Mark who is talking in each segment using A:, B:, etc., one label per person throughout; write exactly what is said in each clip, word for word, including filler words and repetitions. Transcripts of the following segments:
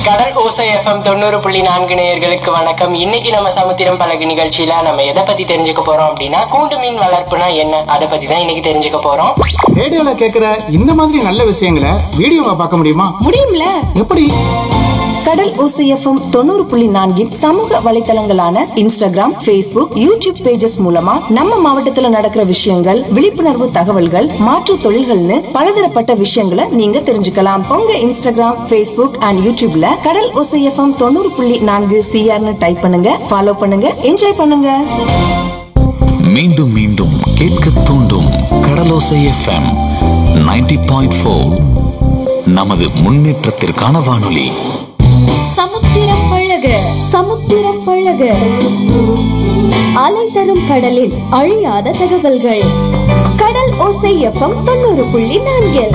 A: கடல் ஓசை எஃப்எம் தொண்ணூறு புள்ளி நான்கு நேயர்களுக்கு வணக்கம். இன்னைக்கு நம்ம சமுத்திரம் பழகு நிகழ்ச்சியில நம்ம எதை பத்தி தெரிஞ்சுக்க போறோம் அப்படின்னா, கூண்டு மீன் வளர்ப்புனா என்ன, அதை பத்தி தான் இன்னைக்கு தெரிஞ்சுக்க போறோம்.
B: ரேடியோல கேக்குற இந்த மாதிரி நல்ல விஷயங்களை வீடியோவா பார்க்க முடியுமா?
C: முடியும்ல.
B: எப்படி?
C: கடல் ஓசை எஃப்எம் தொண்ணூறு புள்ளி நான்கின் சமூக வலைத்தளங்களான இன்ஸ்டாகிராம், பேஸ்புக், யூடியூப் பேஜஸ் மூலமா நம்ம மாவட்டத்துல நடக்கிற விஷயங்கள், விழிப்புணர்வு தகவல்கள், மாற்று தொழில்கள்னு பலதரப்பட்ட விஷயங்களை நீங்க தெரிஞ்சுக்கலாம். உங்க இன்ஸ்டாகிராம், பேஸ்புக் அண்ட் யூடியூப்ல கடல் ஓசை எஃப்எம் தொண்ணூறு புள்ளி நான்கு சிஆர்னு டைப் பண்ணுங்க, ஃபாலோ பண்ணுங்க, என்ஜாய் பண்ணுங்க.
D: மீண்டும் மீண்டும் கேட்க தூண்டும் கடலோசை எஃப்எம் நைன்டி பாயிண்ட் ஃபோர். நமது முன்னேற்றத்திற்கான வானொலி.
E: சமுத்திரம் பழக சமுத்திரம் பழக அலை தரும் கடலில் அழியாத தகவல்கள். கடல் ஓசை எஃப்எம் தொண்ணூறு புள்ளி நான்கில்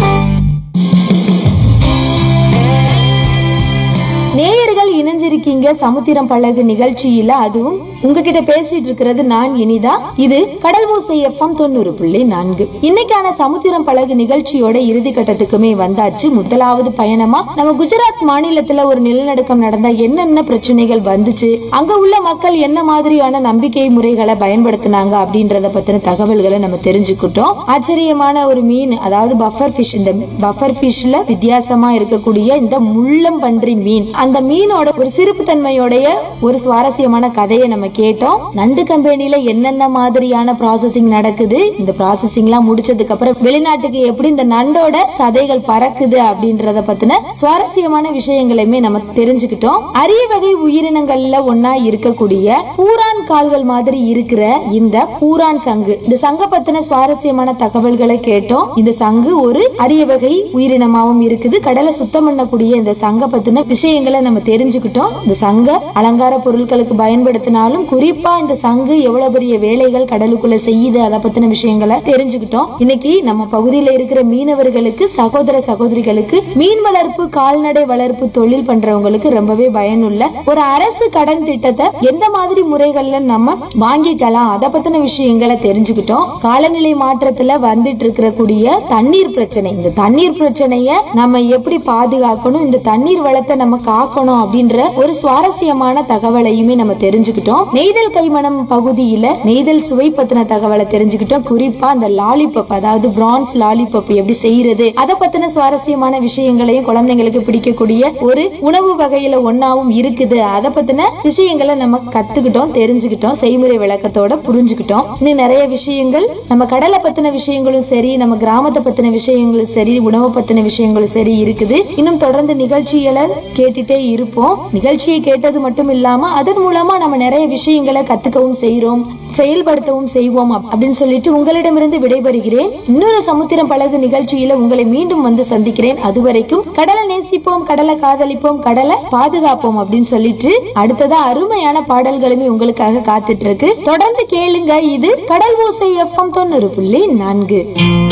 E: நேயர்கள் இணைஞ்சிருக்கீங்க சமுத்திரம் பழகு நிகழ்ச்சியில. அதுவும் உங்ககிட்ட பேசிட்டு இருக்கிறது நான் இனிதா. இது கடல் ஓசை எஃப்எம் தொண்ணூறு புள்ளி நான்கு. இன்னைக்கான சமுத்திரம் பழகு நிகழ்ச்சியோட இறுதி கட்டத்துக்குமே வந்தாச்சு. முதலாவது பயணமா நம்ம குஜராத் மாநிலத்துல ஒரு நிலநடுக்கம் நடந்தா என்னென்ன பிரச்சனைகள் வந்துச்சு, அங்க உள்ள மக்கள் என்ன மாதிரியான நம்பிக்கை முறைகளை பயன்படுத்தினாங்க அப்படின்றத பத்தின தகவல்களை நம்ம தெரிஞ்சுக்கிட்டோம். ஆச்சரியமான ஒரு மீன், அதாவது பஃபர் பிஷ். இந்த பஃபர் பிஷ்ல வித்தியாசமா இருக்கக்கூடிய இந்த முள்ளம் பன்றி மீன், அந்த மீனோட ஒரு சிறப்பு தன்மையோடைய ஒரு சுவாரஸ்யமான கதையை நம்ம கேட்டோம். நண்டு கம்பெனில என்னென்ன மாதிரியான ப்ராசஸிங் நடக்குது, இந்த ப்ராசஸிங் எல்லாம் முடிச்சதுக்கு அப்புறம் வெளிநாட்டுக்கு எப்படி இந்த நண்டோட சதைகள் பறக்குது அப்படின்றத பத்தின சுவாரஸ்யமான விஷயங்களையுமே நம்ம தெரிஞ்சுக்கிட்டோம். அரிய வகை உயிரினங்கள்ல ஒன்னா இருக்கக்கூடிய பூரான் கால்கள் மாதிரி இருக்கிற இந்த பூரான் சங்கு, இந்த சங்க பத்தின சுவாரஸ்யமான தகவல்களை கேட்டோம். இந்த சங்கு ஒரு அரிய வகை உயிரினமாவும் இருக்குது. கடலை சுத்தம் பண்ணக்கூடிய இந்த சங்க பத்தின விஷயங்களை நம்ம தெரிஞ்சுக்கிட்டோம். இந்த சங்க அலங்கார பொருட்களுக்கு பயன்படுத்தினாலும் குறிப்பா இந்த சங்கு எவ்வளவு பெரிய வேலைகள் கடலுக்குள்ள செய்யுது அதை பத்தின விஷயங்களை தெரிஞ்சுக்கிட்டோம். இன்னைக்கு நம்ம பகுதியில இருக்கிற மீனவர்களுக்கு, சகோதர சகோதரிகளுக்கு, மீன் வளர்ப்பு, கால்நடை வளர்ப்பு தொழில் பண்றவங்களுக்கு ரொம்பவே பயனுள்ள ஒரு அரசு கடன் திட்டத்தை எந்த மாதிரி முறைகள்ல நம்ம வாங்கிக்கலாம் அதை பத்தின விஷயங்களை தெரிஞ்சுக்கிட்டோம். காலநிலை மாற்றத்துல வந்துட்டு இருக்கிற கூடிய தண்ணீர் பிரச்சனை, இந்த தண்ணீர் பிரச்சனைய நம்ம எப்படி பாதுகாக்கணும், இந்த தண்ணீர் வளத்தை நம்ம காக்கணும் அப்படின்ற ஒரு சுவாரஸ்யமான தகவலையுமே நம்ம தெரிஞ்சுக்கிட்டோம். நெய்தல் கைமணம் பகுதியில நெய்தல் சுவை பத்தின தகவலை தெரிஞ்சுக்கிட்டோம். குறிப்பா அந்த லாலிபப், அதாவது பிரான்ஸ் லாலிபப் எப்படி செய்யறது அதை பத்தின சுவாரஸ்யமான விஷயங்களையும், குழந்தைங்களுக்கு பிடிக்கக்கூடிய ஒரு உணவு வகையில ஒன்னாவும் இருக்குது, அதை பத்தின விஷயங்களை நம்ம கத்துக்கிட்டோம், தெரிஞ்சுக்கிட்டோம், செய்முறை விளக்கத்தோட புரிஞ்சுக்கிட்டோம். இன்னும் நிறைய விஷயங்கள், நம்ம கடலை பத்தின விஷயங்களும் சரி, நம்ம கிராமத்தை பத்தின விஷயங்களும் சரி, உணவு பத்தின விஷயங்களும் சரி இருக்குது. இன்னும் தொடர்ந்து நிகழ்ச்சிகளை கேட்டுட்டே இருப்போம். நிகழ்ச்சியை கேட்டது மட்டும் இல்லாம அதன் மூலமா நம்ம நிறைய விஷயங்களை கத்துக்கவும் செய்யறோம், செயல்படுத்தவும் செய்வோம் அப்படின்னு சொல்லிட்டு உங்களிடமிருந்து விடைபெறுகிறேன். இன்னொரு சமுத்திரம் பழகு நிகழ்ச்சியில உங்களை மீண்டும் வந்து சந்திக்கிறேன். அதுவரைக்கும் கடலை நேசிப்போம், கடலை காதலிப்போம், கடலை பாதுகாப்போம் அப்படின்னு சொல்லிட்டு அடுத்ததா அருமையான பாடல்களுமே உங்களுக்காக காத்துட்டு இருக்கு. தொடர்ந்து கேளுங்க. இது கடல் ஓசை எஃப்எம் தொண்ணூறு புள்ளி நான்கு.